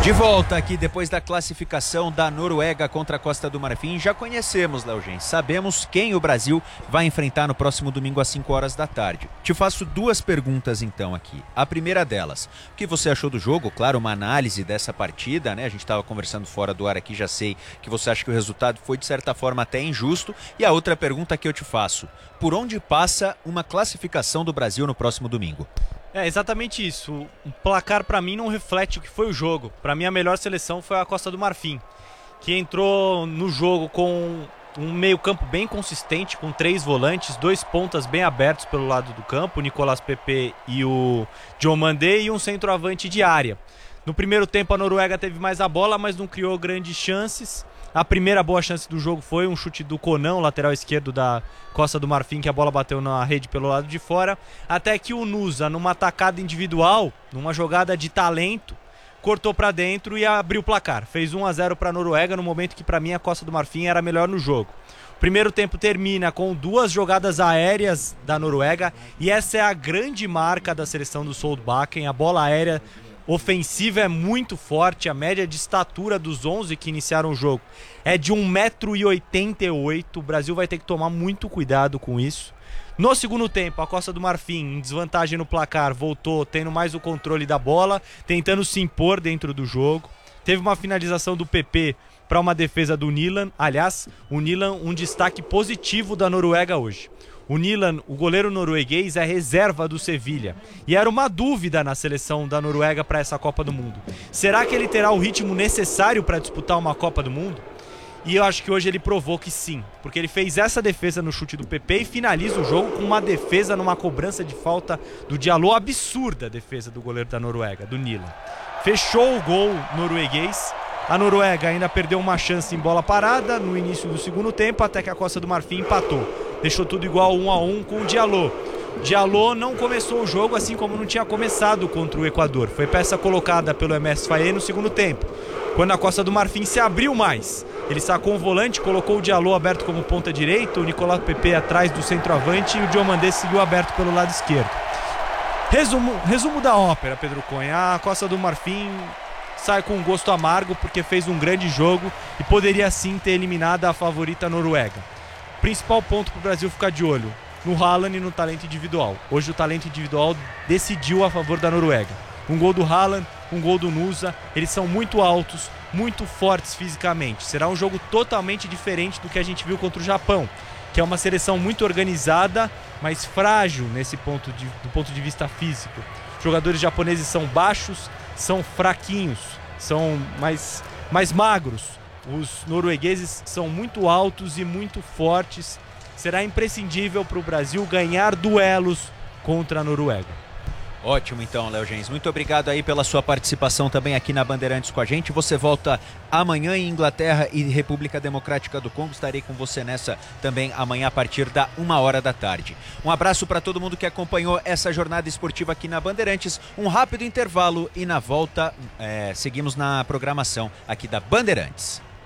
De volta aqui depois da classificação da Noruega contra a Costa do Marfim. Já conhecemos, Léo Gens, sabemos quem o Brasil vai enfrentar no próximo domingo às 5 horas da tarde. Te faço duas perguntas então aqui. A primeira delas, o que você achou do jogo? Claro, uma análise dessa partida, né? A gente estava conversando fora do ar aqui, já sei que você acha que o resultado foi de certa forma até injusto. E a outra pergunta que eu te faço, por onde passa uma classificação do Brasil no próximo domingo? É exatamente isso. O placar para mim não reflete o que foi o jogo. Para mim a melhor seleção foi a Costa do Marfim, que entrou no jogo com um meio-campo bem consistente, com 3 volantes, 2 pontas bem abertos pelo lado do campo, o Nicolas Pepe e o Diomandé, e um centroavante de área. No primeiro tempo a Noruega teve mais a bola, mas não criou grandes chances. A primeira boa chance do jogo foi um chute do Conan, lateral esquerdo da Costa do Marfim, que a bola bateu na rede pelo lado de fora, até que o Nusa, numa atacada individual, numa jogada de talento, cortou para dentro e abriu o placar. Fez 1-0 para a Noruega no momento que para mim a Costa do Marfim era melhor no jogo. O primeiro tempo termina com 2 jogadas aéreas da Noruega, e essa é a grande marca da seleção do Solbakken. A bola aérea ofensiva é muito forte, a média de estatura dos 11 que iniciaram o jogo é de 1,88 m. O Brasil vai ter que tomar muito cuidado com isso. No segundo tempo, a Costa do Marfim, em desvantagem no placar, voltou tendo mais o controle da bola, tentando se impor dentro do jogo. Teve uma finalização do PP para uma defesa do Nilan. Aliás, o Nilan, um destaque positivo da Noruega hoje. O Nilan, o goleiro norueguês, é reserva do Sevilha e era uma dúvida na seleção da Noruega para essa Copa do Mundo. Será que ele terá o ritmo necessário para disputar uma Copa do Mundo? E eu acho que hoje ele provou que sim, porque ele fez essa defesa no chute do PP e finaliza o jogo com uma defesa numa cobrança de falta do Diallo, absurda a defesa do goleiro da Noruega, do Nilan. Fechou o gol norueguês. A Noruega ainda perdeu uma chance em bola parada no início do segundo tempo, até que a Costa do Marfim empatou. Deixou tudo igual 1-1 com o Diallo. Diallo não começou o jogo, assim como não tinha começado contra o Equador. Foi peça colocada pelo MS Faye no segundo tempo, quando a Costa do Marfim se abriu mais. Ele sacou um volante, colocou o Diallo aberto como ponta direita, o Nicolas Pepe atrás do centroavante e o Diomandé seguiu aberto pelo lado esquerdo. Resumo da ópera, Pedro Cunha. A Costa do Marfim sai com um gosto amargo porque fez um grande jogo e poderia sim ter eliminado a favorita Noruega. Principal ponto para o Brasil ficar de olho no Haaland e no talento individual. Hoje o talento individual decidiu a favor da Noruega. Um gol do Haaland, um gol do Nusa. Eles são muito altos, muito fortes fisicamente. Será um jogo totalmente diferente do que a gente viu contra o Japão, que é uma seleção muito organizada, mas frágil do ponto de vista físico. Os jogadores japoneses são baixos, são fraquinhos, são mais magros. Os noruegueses são muito altos e muito fortes. Será imprescindível para o Brasil ganhar duelos contra a Noruega. Ótimo então, Léo Gens. Muito obrigado aí pela sua participação também aqui na Bandeirantes com a gente. Você volta amanhã em Inglaterra e República Democrática do Congo. Estarei com você nessa também amanhã a partir da 1h da tarde. Um abraço para todo mundo que acompanhou essa jornada esportiva aqui na Bandeirantes. Um rápido intervalo e na volta seguimos na programação aqui da Bandeirantes.